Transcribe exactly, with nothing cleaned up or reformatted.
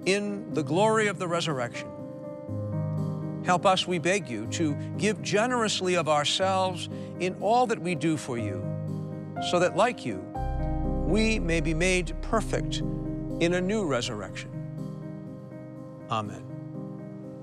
in the glory of the resurrection. Help us, we beg you, to give generously of ourselves in all that we do for you, so that, like you, we may be made perfect in a new resurrection. Amen.